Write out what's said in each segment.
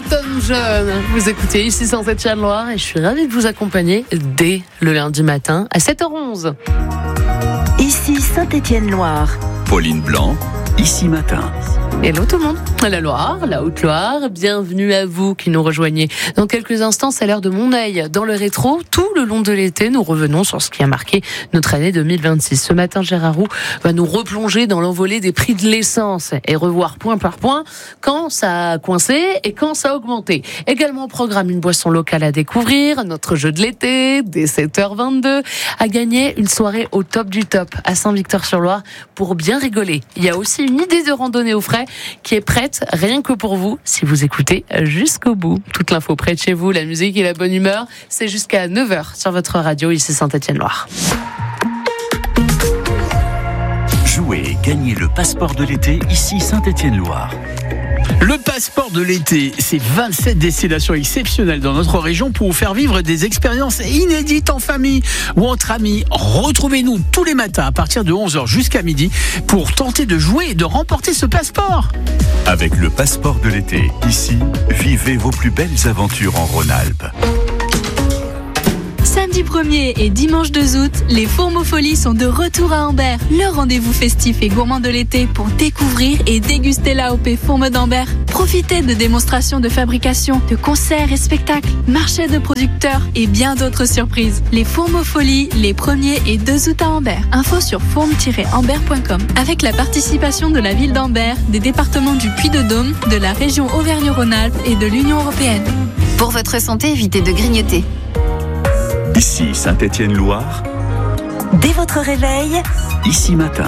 Elton John. Vous écoutez ici Saint-Étienne-Loire et je suis ravie de vous accompagner dès le lundi matin à 7h11. Ici Saint-Étienne-Loire. Pauline Blanc, Ici Matin. Hello tout le monde, la Loire, la Haute-Loire, bienvenue à vous qui nous rejoignez. Dans quelques instants, c'est l'heure de Mon œil dans le rétro. Tout le long de l'été, nous revenons sur ce qui a marqué notre année 2026. Ce matin, Gérard Roux va nous replonger dans l'envolée des prix de l'essence et revoir point par point quand ça a coincé et quand ça a augmenté. Également au programme, une boisson locale à découvrir, notre jeu de l'été, dès 7h22, à gagner une soirée au top du top à Saint-Victor-sur-Loire pour bien rigoler. Il y a aussi une idée de randonnée au frais qui est prête rien que pour vous si vous écoutez jusqu'au bout. Toute l'info près de chez vous, la musique et la bonne humeur, c'est jusqu'à 9h sur votre radio ici Saint-Étienne-Loire. Jouez et gagnez le passeport de l'été ici Saint-Étienne-Loire. Le passeport de l'été, c'est 27 destinations exceptionnelles dans notre région pour vous faire vivre des expériences inédites en famille ou entre amis. Retrouvez-nous tous les matins à partir de 11h jusqu'à midi pour tenter de jouer et de remporter ce passeport. Avec le passeport de l'été, ici, vivez vos plus belles aventures en Rhône-Alpes. Samedi 1er et dimanche 2 août, les Fourmopholies sont de retour à Ambert. Le rendez-vous festif et gourmand de l'été pour découvrir et déguster l'AOP Fourme d'Ambert. Profitez de démonstrations de fabrication, de concerts et spectacles, marchés de producteurs et bien d'autres surprises. Les Fourmopholies, les 1er et 2 août à Ambert. Info sur fourme-ambert.com. Avec la participation de la ville d'Ambert, des départements du Puy-de-Dôme, de la région Auvergne-Rhône-Alpes et de l'Union européenne. Pour votre santé, évitez de grignoter. Ici Saint-Étienne-Loire, Dès votre réveil, Ici Matin.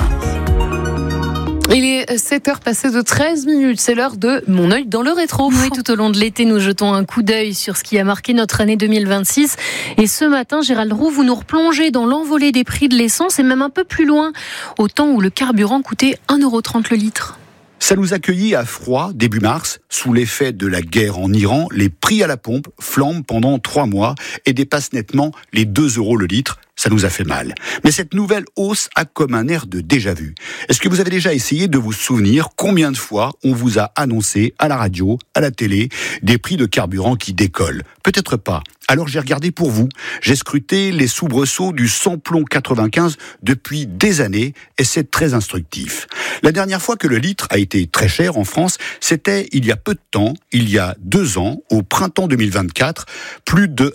Il est 7h passées de 13 minutes, c'est l'heure de Mon œil dans le rétro. Oui, tout au long de l'été, nous jetons un coup d'œil sur ce qui a marqué notre année 2026. Et ce matin, Gérald Roux, vous nous replongez dans l'envolée des prix de l'essence et même un peu plus loin, au temps où le carburant coûtait 1,30€ le litre. Ça nous accueillit à froid, début mars. Sous l'effet de la guerre en Iran, les prix à la pompe flambent pendant 3 mois et dépassent nettement les 2€ le litre. Ça nous a fait mal. Mais cette nouvelle hausse a comme un air de déjà-vu. Est-ce que vous avez déjà essayé de vous souvenir combien de fois on vous a annoncé à la radio, à la télé, des prix de carburant qui décollent ? Peut-être pas. Alors j'ai regardé pour vous. J'ai scruté les soubresauts du samplon 95 depuis des années et c'est très instructif. La dernière fois que le litre a été très cher en France, c'était il y a peu de temps, il y a 2 ans, au printemps 2024, plus de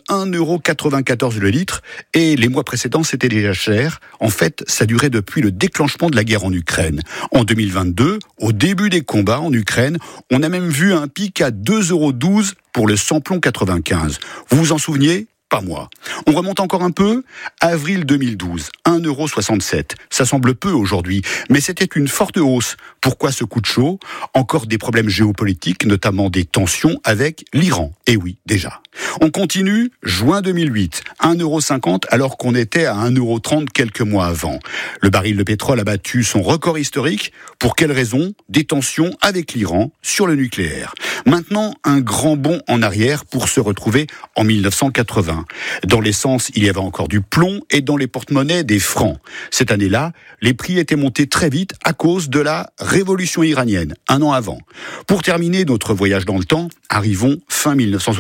1,94€ le litre et les mois précédents c'était déjà cher. En fait, ça durait depuis le déclenchement de la guerre en Ukraine. En 2022, au début des combats en Ukraine, on a même vu un pic à 2,12€ pour le samplon 95. Vous vous en souveniez ? Pas moi. On remonte encore un peu. Avril 2012, 1,67€. Ça semble peu aujourd'hui, mais c'était une forte hausse. Pourquoi ce coup de chaud ? Encore des problèmes géopolitiques, notamment des tensions avec l'Iran. Eh oui, déjà. On continue, juin 2008, 1,50€ alors qu'on était à 1,30€ quelques mois avant. Le baril de pétrole a battu son record historique. Pour quelle raison ? Des tensions avec l'Iran sur le nucléaire. Maintenant, un grand bond en arrière pour se retrouver en 1980. Dans l'essence, il y avait encore du plomb et dans les porte-monnaies des francs. Cette année-là, les prix étaient montés très vite à cause de la révolution iranienne, 1 an avant. Pour terminer notre voyage dans le temps, arrivons fin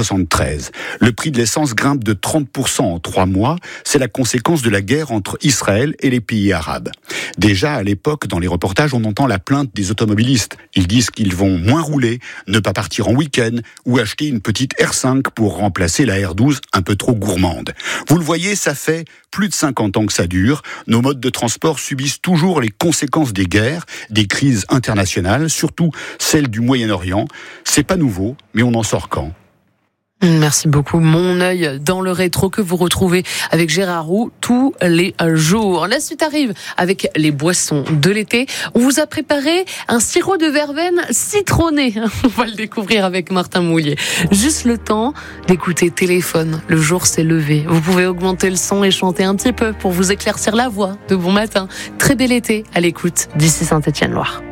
1973. Le prix de l'essence grimpe de 30% en 3 mois. C'est la conséquence de la guerre entre Israël et les pays arabes. Déjà, à l'époque, dans les reportages, on entend la plainte des automobilistes. Ils disent qu'ils vont moins rouler, ne pas partir en week-end ou acheter une petite R5 pour remplacer la R12 un peu trop gourmande. Vous le voyez, ça fait plus de 50 ans que ça dure. Nos modes de transport subissent toujours les conséquences des guerres, des crises internationales, surtout celles du Moyen-Orient. C'est pas nouveau, mais on en sort quand ? Merci beaucoup. Mon œil dans le rétro que vous retrouvez avec Gérard Roux tous les jours. La suite arrive avec les boissons de l'été. On vous a préparé un sirop de verveine citronné. On va le découvrir avec Martin Moulier. Juste le temps d'écouter Téléphone. Le jour s'est levé. Vous pouvez augmenter le son et chanter un petit peu pour vous éclaircir la voix de bon matin. Très bel été à l'écoute d'ici Saint-Étienne-Loire.